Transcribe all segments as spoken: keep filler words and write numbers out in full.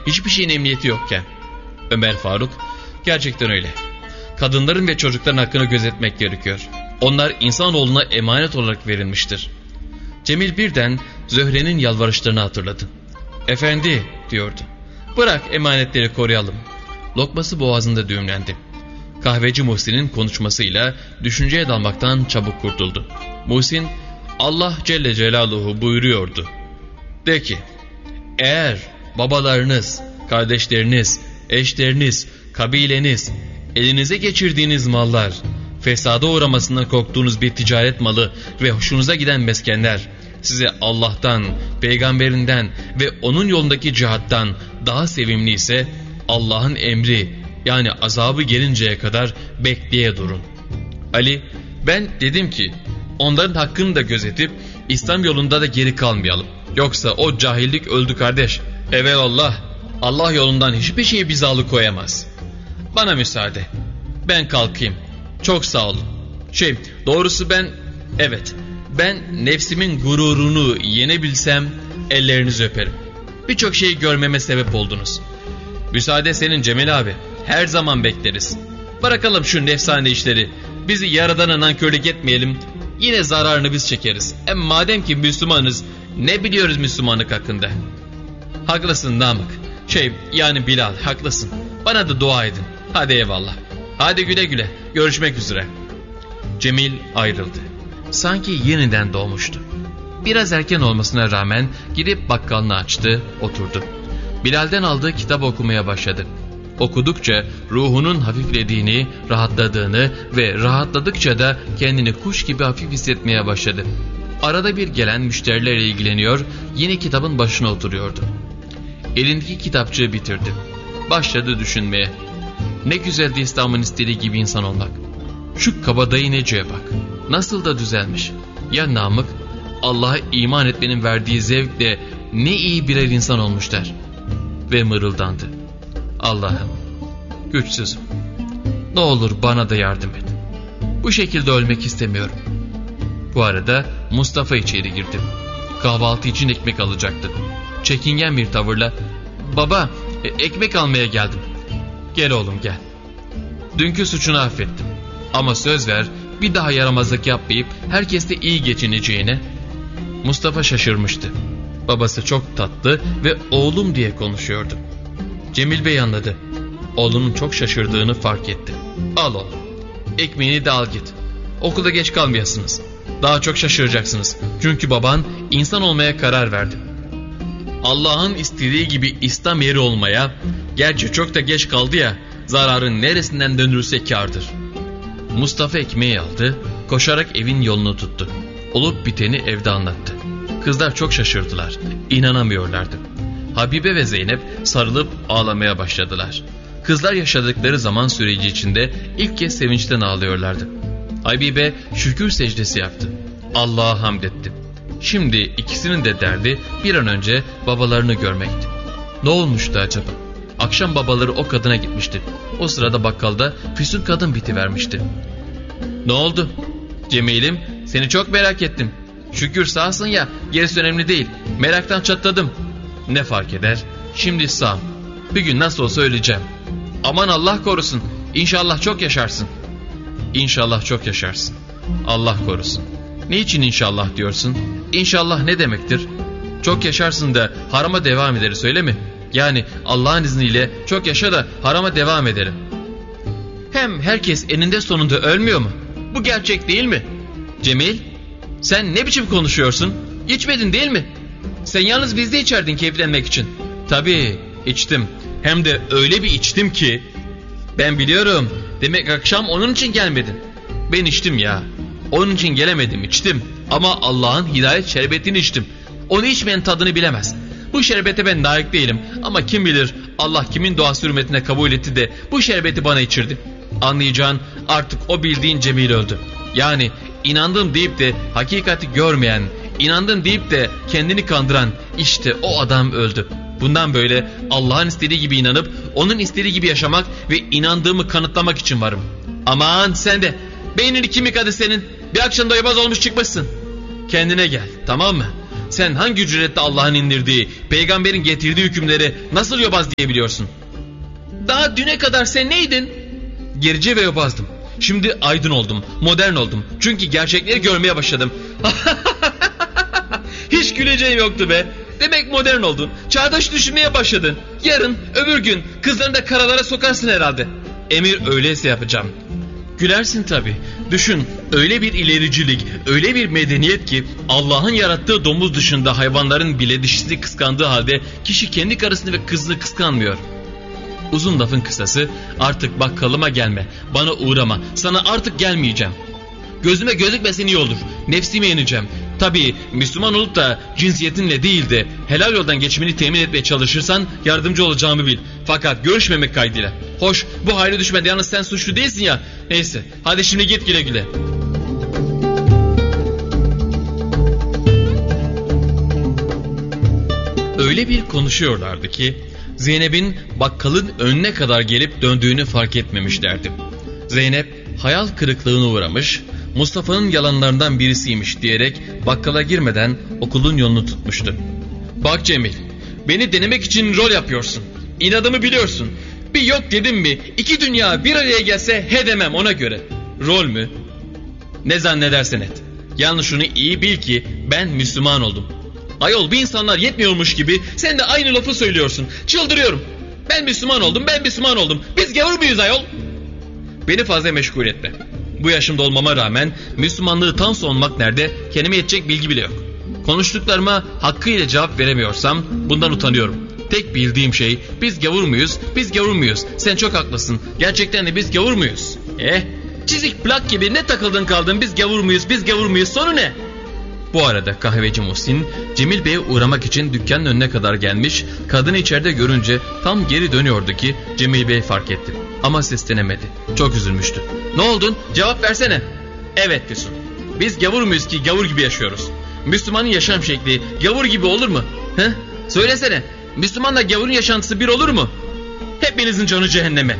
hiçbir şeyin emniyeti yokken. Ömer Faruk: gerçekten öyle. Kadınların ve çocukların hakkını gözetmek gerekiyor. Onlar insanoğluna emanet olarak verilmiştir. Cemil birden Zöhre'nin yalvarışlarını hatırladı. Efendi diyordu, bırak emanetleri koruyalım. Lokması boğazında düğümlendi. Kahveci Muhsin'in konuşmasıyla düşünceye dalmaktan çabuk kurtuldu. Muhsin, Allah Celle Celaluhu buyuruyordu. De ki, eğer babalarınız, kardeşleriniz, eşleriniz, kabileniz, elinize geçirdiğiniz mallar, fesada uğramasından korktuğunuz bir ticaret malı ve hoşunuza giden meskenler size Allah'tan, peygamberinden ve onun yolundaki cihattan daha sevimli ise Allah'ın emri yani azabı gelinceye kadar bekleye durun. Ali, ben dedim ki onların hakkını da gözetip İslam yolunda da geri kalmayalım. Yoksa o cahillik öldü kardeş. Evelallah, Allah yolundan hiçbir şeyi bizi alıkoyamaz. Bana müsaade, ben kalkayım. Çok sağ olun. Şey, doğrusu ben, evet, ben nefsimin gururunu yenebilsem ellerinizi öperim. Birçok şeyi görmeme sebep oldunuz. Müsaade senin Cemil abi. Her zaman bekleriz. Bırakalım şu nefsane işleri. Bizi yaradana nankörlük etmeyelim. Yine zararını biz çekeriz. Hem madem ki Müslümanız, ne biliyoruz Müslümanlık hakkında? Haklısın Namık. Şey, yani Bilal, haklısın. Bana da dua edin. Hadi eyvallah. Hadi güle güle. Görüşmek üzere. Cemil ayrıldı. Sanki yeniden doğmuştu. Biraz erken olmasına rağmen gidip bakkalını açtı, oturdu. Bilal'den aldığı kitabı okumaya başladı. Okudukça ruhunun hafiflediğini, rahatladığını ve rahatladıkça da kendini kuş gibi hafif hissetmeye başladı. Arada bir gelen müşterilerle ilgileniyor, yine kitabın başına oturuyordu. Elindeki kitapçığı bitirdi. Başladı düşünmeye. Ne güzeldi İslam'ın istediği gibi insan olmak. Şu kabadayı Nece'ye bak. Nasıl da düzelmiş. Ya Namık, Allah'a iman etmenin verdiği zevkle ne iyi birer insan olmuşlar. Ve mırıldandı. Allah'ım, güçsüzüm. Ne olur bana da yardım et. Bu şekilde ölmek istemiyorum. Bu arada Mustafa içeri girdi. Kahvaltı için ekmek alacaktı. Çekingen bir tavırla, baba, ekmek almaya geldim. Gel oğlum gel. Dünkü suçunu affettim. Ama söz ver, bir daha yaramazlık yapmayıp herkesle iyi geçineceğine. Mustafa şaşırmıştı. Babası çok tatlı ve oğlum diye konuşuyordu. Cemil Bey anladı. Oğlunun çok şaşırdığını fark etti. Al oğlum, ekmeğini de al git. Okulda geç kalmayasınız. Daha çok şaşıracaksınız. Çünkü baban insan olmaya karar verdi. Allah'ın istediği gibi İslam yeri olmaya, gerçi çok da geç kaldı ya, zararın neresinden dönülürse kârdır. Mustafa ekmeği aldı, koşarak evin yolunu tuttu. Olup biteni evde anlattı. Kızlar çok şaşırdılar, inanamıyorlardı. Habibe ve Zeynep sarılıp ağlamaya başladılar. Kızlar yaşadıkları zaman süreci içinde ilk kez sevinçten ağlıyorlardı. Habibe şükür secdesi yaptı. Allah'a hamd etti. Şimdi ikisinin de derdi bir an önce babalarını görmekti. Ne olmuştu acaba? Akşam babaları o kadına gitmişti. O sırada bakkalda Füsun kadın bitivermişti. Ne oldu? Cemil'im, seni çok merak ettim. Şükür sağsın ya, gerisi önemli değil. Meraktan çatladım. Ne fark eder? Şimdi sağım. Bir gün nasıl olsa öleceğim. Aman Allah korusun. İnşallah çok yaşarsın. İnşallah çok yaşarsın. Allah korusun. Niçin inşallah diyorsun? İnşallah ne demektir? Çok yaşarsın da harama devam ederiz, öyle mi? Yani Allah'ın izniyle çok yaşa da harama devam ederim. Hem herkes eninde sonunda ölmüyor mu? Bu gerçek değil mi? Cemil, sen ne biçim konuşuyorsun? İçmedin değil mi? Sen yalnız bizde içerdin keyiflenmek için. Tabii içtim. Hem de öyle bir içtim ki. Ben biliyorum. Demek akşam onun için gelmedin. Ben içtim ya. Onun için gelemedim, içtim. Ama Allah'ın hidayet şerbetini içtim. Onu içmeyen tadını bilemez. Bu şerbete ben layık değilim. Ama kim bilir Allah kimin duası hürmetine kabul etti de bu şerbeti bana içirdi. Anlayacağın, artık o bildiğin Cemil öldü. Yani inandım deyip de hakikati görmeyen, inandım deyip de kendini kandıran, işte o adam öldü. Bundan böyle Allah'ın istediği gibi inanıp onun istediği gibi yaşamak ve inandığımı kanıtlamak için varım. Aman sen de, beynini kim yıkadı senin? Bir akşam doymaz olmuş çıkmışsın. Kendine gel, tamam mı? Sen hangi cüretle Allah'ın indirdiği, peygamberin getirdiği hükümleri nasıl yobaz diyebiliyorsun? Daha düne kadar sen neydin? Gerici ve yobazdım. Şimdi aydın oldum, modern oldum. Çünkü gerçekleri görmeye başladım. Hiç güleceğim yoktu be. Demek modern oldun. Çağdaş düşünmeye başladın. Yarın, öbür gün kızlarını da karalara sokarsın herhalde. Emir öyleyse yapacağım. Gülersin tabii. Düşün, öyle bir ilericilik, öyle bir medeniyet ki Allah'ın yarattığı domuz dışında hayvanların bile dişisini kıskandığı halde kişi kendi karısını ve kızını kıskanmıyor. Uzun lafın kısası, artık bakkalıma gelme, bana uğrama, sana artık gelmeyeceğim. Gözüme gözükmesin iyi olur, nefsime yeneceğim. Tabii Müslüman olup da cinsiyetinle değil de helal yoldan geçimini temin etmeye çalışırsan yardımcı olacağımı bil. Fakat görüşmemek kaydıyla. Hoş, bu hayra düşmedi, yalnız sen suçlu değilsin ya. Neyse, hadi şimdi git güle güle. Öyle bir konuşuyorlardı ki Zeynep'in bakkalın önüne kadar gelip döndüğünü fark etmemişlerdi. Zeynep hayal kırıklığına uğramış, Mustafa'nın yalanlarından birisiymiş diyerek bakkala girmeden okulun yolunu tutmuştu. Bak Cemil, beni denemek için rol yapıyorsun. İnadımı biliyorsun. Bir yok dedim mi iki dünya bir araya gelse he demem ona göre. Rol mü? Ne zannedersen et. Yalnız şunu iyi bil ki ben Müslüman oldum. Ayol bir insanlar yetmiyormuş gibi sen de aynı lafı söylüyorsun. Çıldırıyorum. Ben Müslüman oldum, ben Müslüman oldum. Biz gavur muyuz ayol? Beni fazla meşgul etme. Bu yaşımda olmama rağmen Müslümanlığı tam savunmak nerede kendime yetecek bilgi bile yok. Konuştuklarıma hakkıyla cevap veremiyorsam bundan utanıyorum. Tek bildiğim şey biz gavur muyuz, biz gavur muyuz? Sen çok haklısın. Gerçekten de biz gavur muyuz? Eh, çizik plak gibi ne takıldın kaldın biz gavur muyuz, biz gavur muyuz? Sonu ne? Bu arada kahveci Muhsin, Cemil Bey'e uğramak için dükkanın önüne kadar gelmiş, kadını içeride görünce tam geri dönüyordu ki Cemil Bey fark etti. Ama seslenemedi. Çok üzülmüştü. Ne oldun? Cevap versene. Evet Füsun. Biz gavur muyuz ki gavur gibi yaşıyoruz? Müslümanın yaşam şekli gavur gibi olur mu? He? Söylesene. Müslümanla gavurun yaşantısı bir olur mu? Hepinizin canı cehenneme.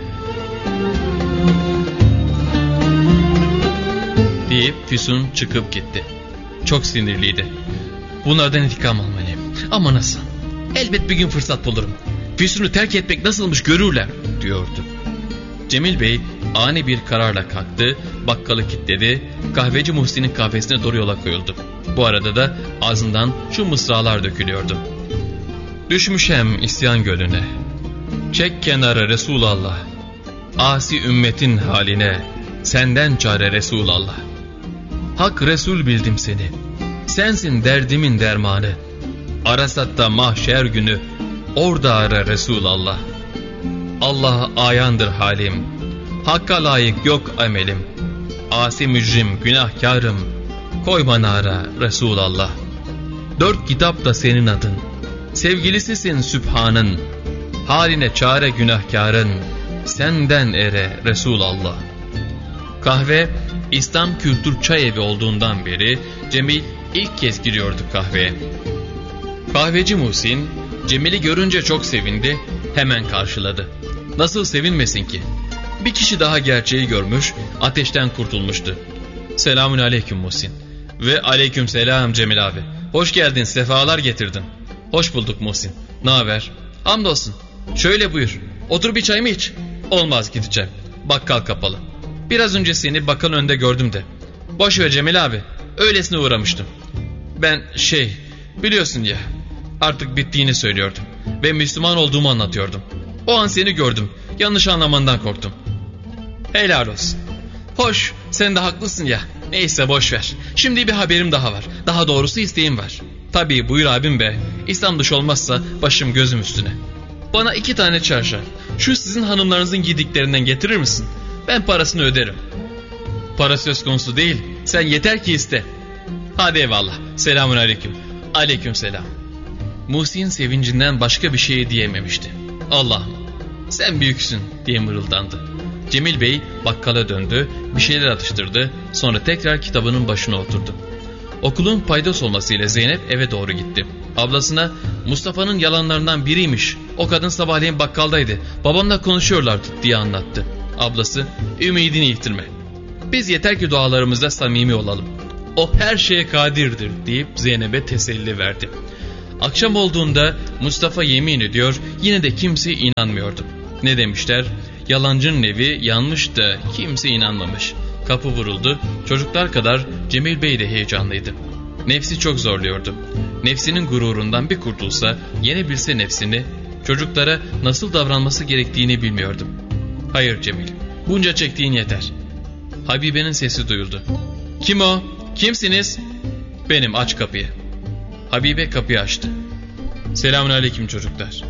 Deyip Füsun çıkıp gitti. Çok sinirliydi. Bunlardan intikam almalıyım. Ama nasıl? Elbet bir gün fırsat bulurum. Füsun'u terk etmek nasılmış görürler diyordu. Cemil Bey ani bir kararla kalktı, bakkalı kilitledi, kahveci Muhsin'in kahvesine doğru yola koyuldu. Bu arada da ağzından şu mısralar dökülüyordu. Düşmüşem isyan gölüne, çek kenara Resulallah, asi ümmetin haline, senden çare Resulallah. Hak Resul bildim seni, sensin derdimin dermanı, Arasat'ta mahşer günü, orada ara Resulallah. Allah ayandır halim, Hakka layık yok amelim, asi mücrim günahkarım, koy bana ara Resulallah. Dört kitap da senin adın, sevgilisisin Sübhan'ın, haline çare günahkarın, senden ere Resulallah. Kahve İslam Kültür Çay Evi olduğundan beri Cemil ilk kez giriyordu kahveye. Kahveci Muhsin Cemil'i görünce çok sevindi, hemen karşıladı. Nasıl sevinmesin ki? Bir kişi daha gerçeği görmüş, ateşten kurtulmuştu. Selamun aleyküm Muhsin. Ve aleyküm selam Cemil abi. Hoş geldin, sefalar getirdin. Hoş bulduk Muhsin. Ne haber? Hamdolsun. Şöyle buyur. Otur bir çay mı iç? Olmaz, gideceğim. Bakkal kapalı. Biraz önce seni bakkal önünde gördüm de. Boş ver Cemil abi. Öylesine uğramıştım. Ben şey, biliyorsun ya, artık bittiğini söylüyordum. Ve Müslüman olduğumu anlatıyordum. O an seni gördüm. Yanlış anlamandan korktum. Helal olsun. Hoş, sen de haklısın ya. Neyse boş ver. Şimdi bir haberim daha var. Daha doğrusu isteğim var. Tabii buyur abim be. İslam dışı olmazsa başım gözüm üstüne. Bana iki tane çarşaf, şu sizin hanımlarınızın giydiklerinden getirir misin? Ben parasını öderim. Para söz konusu değil. Sen yeter ki iste. Hadi eyvallah. Selamun aleyküm. Aleyküm selam. Muhsin sevincinden başka bir şey diyememişti. Allah'ım sen büyüksün diye mırıldandı. Cemil Bey bakkala döndü, bir şeyler atıştırdı, sonra tekrar kitabının başına oturdu. Okulun paydos olmasıyla Zeynep eve doğru gitti. Ablasına Mustafa'nın yalanlarından biriymiş, o kadın sabahleyin bakkaldaydı, babamla konuşuyorlardı diye anlattı. Ablası, ümidini yitirme. Biz yeter ki dualarımızda samimi olalım. O her şeye kadirdir deyip Zeynep'e teselli verdi. Akşam olduğunda Mustafa yemin ediyor, yine de kimse inanmıyordu. Ne demişler? Yalancının evi yanmış da kimse inanmamış. Kapı vuruldu. Çocuklar kadar Cemil Bey de heyecanlıydı. Nefsi çok zorluyordu. Nefsinin gururundan bir kurtulsa, yenebilse nefsini, çocuklara nasıl davranması gerektiğini bilmiyordum. Hayır Cemil, bunca çektiğin yeter. Habibe'nin sesi duyuldu. Kim o? Kimsiniz? Benim, aç kapıyı. Habibe kapıyı açtı. Selamünaleyküm çocuklar.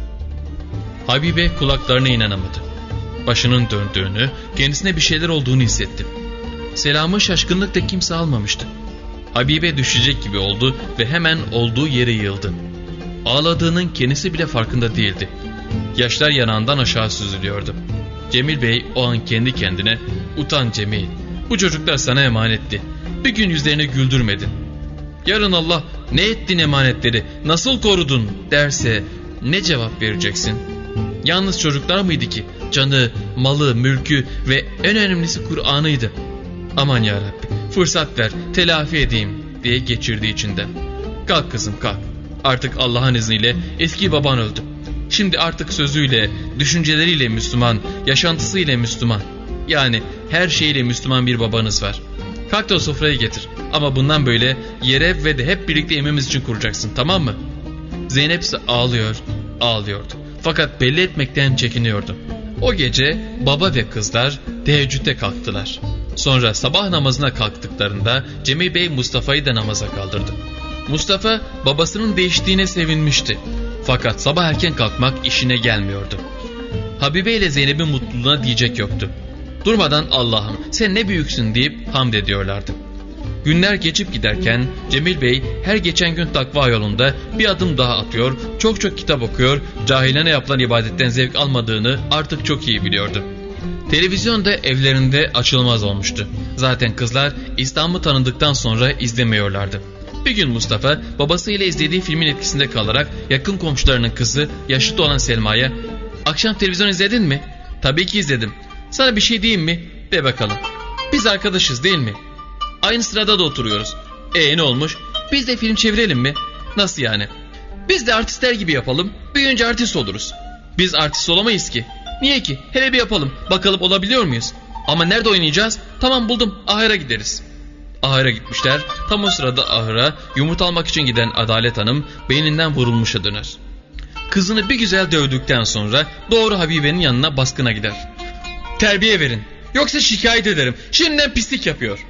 Habibe kulaklarına inanamadı. Başının döndüğünü, kendisine bir şeyler olduğunu hissetti. Selamı şaşkınlıkla kimse almamıştı. Habibe düşecek gibi oldu ve hemen olduğu yere yığıldı. Ağladığının kendisi bile farkında değildi. Yaşlar yanağından aşağı süzülüyordu. Cemil Bey o an kendi kendine, utan Cemil, bu çocuklar sana emanetti. Bir gün yüzlerini güldürmedin. Yarın Allah ne ettin emanetleri, nasıl korudun derse ne cevap vereceksin? Yalnız çocuklar mıydı ki? Canı, malı, mülkü ve en önemlisi Kur'an'ıydı. Aman yarabbi, fırsat ver, telafi edeyim diye geçirdi içinden. Kalk kızım kalk. Artık Allah'ın izniyle eski baban öldü. Şimdi artık sözüyle, düşünceleriyle Müslüman, yaşantısıyla Müslüman. Yani her şeyle Müslüman bir babanız var. Kalk da o sofrayı getir. Ama bundan böyle yere ve de hep birlikte yememiz için kuracaksın, tamam mı? Zeynep ise ağlıyor, ağlıyordu. Fakat belli etmekten çekiniyordu. O gece baba ve kızlar teheccüde kalktılar. Sonra sabah namazına kalktıklarında Cemil Bey Mustafa'yı da namaza kaldırdı. Mustafa babasının değiştiğine sevinmişti. Fakat sabah erken kalkmak işine gelmiyordu. Habibe ile Zeynep'in mutluluğuna diyecek yoktu. Durmadan Allah'ım sen ne büyüksün deyip hamd ediyorlardı. Günler geçip giderken Cemil Bey her geçen gün takva yolunda bir adım daha atıyor, çok çok kitap okuyor, cahilane yapılan ibadetten zevk almadığını artık çok iyi biliyordu. Televizyon da evlerinde açılmaz olmuştu. Zaten kızlar İslam'ı tanıdıktan sonra izlemiyorlardı. Bir gün Mustafa babasıyla izlediği filmin etkisinde kalarak yakın komşularının kızı yaşıt olan Selma'ya "Akşam televizyon izledin mi?" "Tabii ki izledim. Sana bir şey diyeyim mi? De bakalım. Biz arkadaşız değil mi? Aynı sırada da oturuyoruz. E ne olmuş? Biz de film çevirelim mi?" "Nasıl yani?" "Biz de artistler gibi yapalım. Büyüyünce artist oluruz." "Biz artist olamayız ki." "Niye ki? Hele bir yapalım. Bakalım olabiliyor muyuz?" "Ama nerede oynayacağız?" "Tamam buldum. Ahıra gideriz." Ahıra gitmişler. Tam o sırada ahıra yumurta almak için giden Adalet Hanım beyninden vurulmuşa döner. Kızını bir güzel dövdükten sonra doğru Habibe'nin yanına baskına gider. "Terbiye verin. Yoksa şikayet ederim. Şimdiden pislik yapıyor."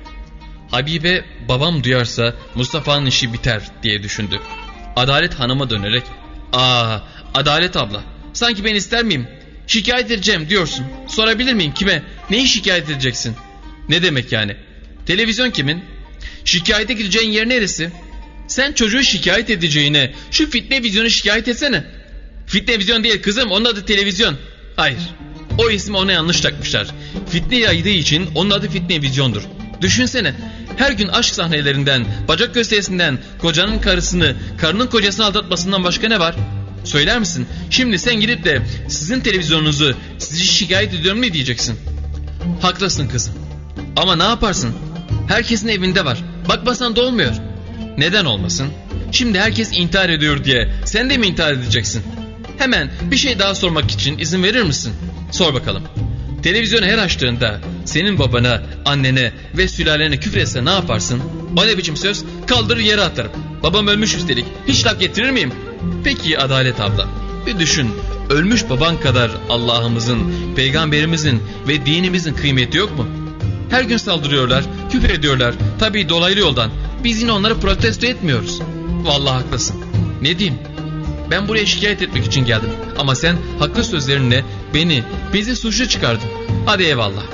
Habibe babam duyarsa Mustafa'nın işi biter diye düşündü. Adalet Hanım'a dönerek "Aa, Adalet abla, sanki ben ister miyim? Şikayet edeceğim diyorsun. Sorabilir miyim kime? Neyi şikayet edeceksin?" "Ne demek yani? Televizyon kimin? Şikayete gideceğin yer neresi? Sen çocuğu şikayet edeceğine şu fitne vizyonu şikayet etsene." "Fitne vizyon değil kızım, onun adı televizyon." "Hayır, o ismi ona yanlış takmışlar. Fitne yaydığı için onun adı fitne vizyondur. Düşünsene, her gün aşk sahnelerinden, bacak gösterisinden, kocanın karısını, karının kocasını aldatmasından başka ne var? Söyler misin? Şimdi sen gidip de sizin televizyonunuzu, sizi şikayet ediyorum ne diyeceksin?" "Haklısın kızım. Ama ne yaparsın? Herkesin evinde var. Bakmasan da olmuyor." "Neden olmasın? Şimdi herkes intihar ediyor diye sen de mi intihar edeceksin?" "Hemen bir şey daha sormak için izin verir misin?" "Sor bakalım." "Televizyonu her açtığında senin babana, annene ve sülalene küfür etse ne yaparsın?" "O ne biçim söz? Kaldırır yere atarım. Babam ölmüş üstelik. Hiç laf getirir miyim?" "Peki Adalet abla, bir düşün. Ölmüş baban kadar Allah'ımızın, peygamberimizin ve dinimizin kıymeti yok mu? Her gün saldırıyorlar, küfür ediyorlar. Tabii dolaylı yoldan. Biz yine onları protesto etmiyoruz." "Vallahi haklısın. Ne diyeyim? Ben buraya şikayet etmek için geldim. Ama sen haklı sözlerinle beni, bizi suçlu çıkardın. Hadi eyvallah."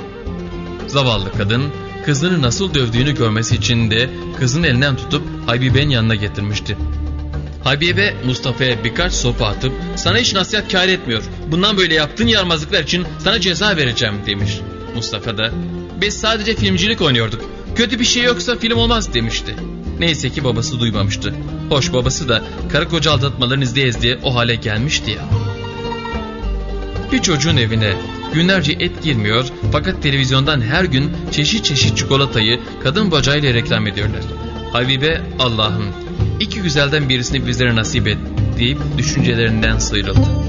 Zavallı kadın kızını nasıl dövdüğünü görmesi için de kızın elinden tutup Habibe'nin yanına getirmişti. Habibe Mustafa'ya birkaç sopa atıp "Sana hiç nasihat kâr etmiyor. Bundan böyle yaptığın yaramazlıklar için sana ceza vereceğim" demiş. Mustafa da "Biz sadece filmcilik oynuyorduk. Kötü bir şey yoksa film olmaz" demişti. Neyse ki babası duymamıştı. Hoş babası da karı koca aldatmalarını izleye izleye o hale gelmişti ya. Bir çocuğun evine günlerce et girmiyor fakat televizyondan her gün çeşit çeşit çikolatayı kadın bacağıyla reklam ediyorlar. Habibe Allah'ım iki güzelden birisini bizlere nasip et deyip düşüncelerinden sıyrıldı.